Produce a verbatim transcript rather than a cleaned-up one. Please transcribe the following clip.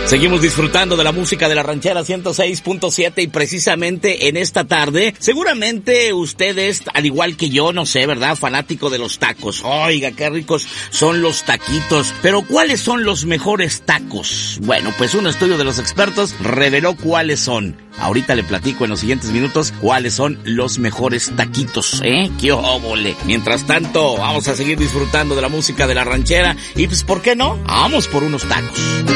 Seguimos disfrutando de la música de la ranchera ciento seis punto siete y precisamente en esta tarde, seguramente usted es, al igual que yo, no sé, ¿verdad? Fanático de los tacos. Oiga, qué ricos son los taquitos. Pero ¿cuáles son los mejores tacos? Bueno, pues un estudio de los expertos reveló cuáles son. Ahorita le platico en los siguientes minutos cuáles son los mejores taquitos, ¿eh? ¡Qué óvole! Mientras tanto, vamos a seguir disfrutando de la música de la ranchera y pues, ¿por qué no? Vamos por unos tacos.